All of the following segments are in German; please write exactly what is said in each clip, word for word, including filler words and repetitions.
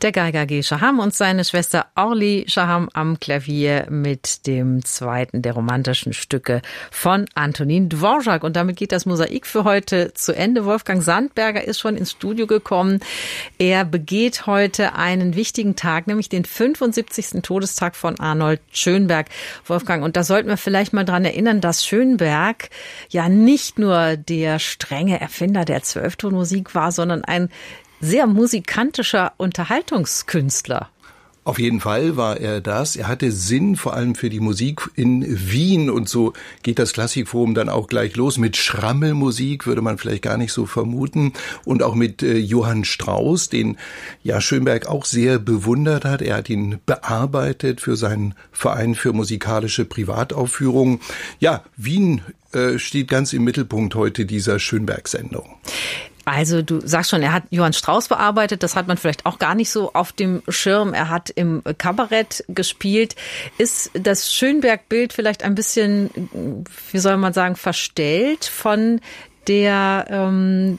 Der Geiger G. Shaham und seine Schwester Orli Shaham am Klavier mit dem zweiten der romantischen Stücke von Antonín Dvořák. Und damit geht das Mosaik für heute zu Ende. Wolfgang Sandberger ist schon ins Studio gekommen. Er begeht heute einen wichtigen Tag, nämlich den fünfundsiebzigsten Todestag von Arnold Schönberg. Wolfgang, und da sollten wir vielleicht mal dran erinnern, dass Schönberg ja nicht nur der strenge Erfinder der Zwölftonmusik war, sondern ein sehr musikantischer Unterhaltungskünstler. Auf jeden Fall war er das. Er hatte Sinn vor allem für die Musik in Wien, und so geht das Klassikforum dann auch gleich los mit Schrammelmusik, würde man vielleicht gar nicht so vermuten, und auch mit äh, Johann Strauss, den ja Schönberg auch sehr bewundert hat. Er hat ihn bearbeitet für seinen Verein für musikalische Privataufführungen. Ja, Wien äh, steht ganz im Mittelpunkt heute dieser Schönberg-Sendung. Also du sagst schon, er hat Johann Strauss bearbeitet, das hat man vielleicht auch gar nicht so auf dem Schirm. Er hat im Kabarett gespielt. Ist das Schönberg-Bild vielleicht ein bisschen, wie soll man sagen, verstellt von der ähm,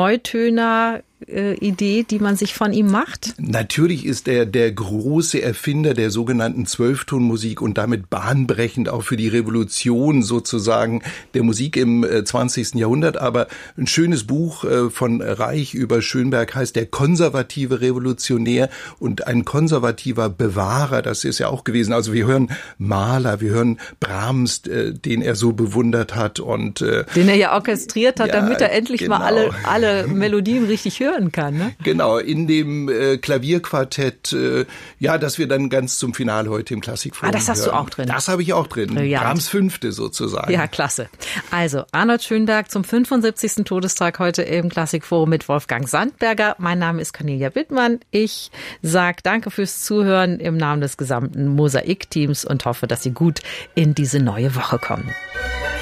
Neutöner Idee, die man sich von ihm macht? Natürlich ist er der große Erfinder der sogenannten Zwölftonmusik und damit bahnbrechend auch für die Revolution sozusagen der Musik im zwanzigsten Jahrhundert. Aber ein schönes Buch von Reich über Schönberg heißt Der konservative Revolutionär und ein konservativer Bewahrer, das ist ja auch gewesen. Also wir hören Mahler, wir hören Brahms, den er so bewundert hat, und den er ja orchestriert hat, ja, damit er endlich genau. mal alle, alle Melodien richtig hört. Kann, ne? Genau, in dem äh, Klavierquartett, äh, ja, das wir dann ganz zum Finale heute im Klassikforum Ah, das hast hören. du auch drin? Das habe ich auch drin. Brillant. Brahms Fünfte sozusagen. Ja, klasse. Also, Arnold Schönberg zum fünfundsiebzigsten Todestag heute im Klassikforum mit Wolfgang Sandberger. Mein Name ist Cornelia Wittmann. Ich sage danke fürs Zuhören im Namen des gesamten Mosaik-Teams und hoffe, dass Sie gut in diese neue Woche kommen.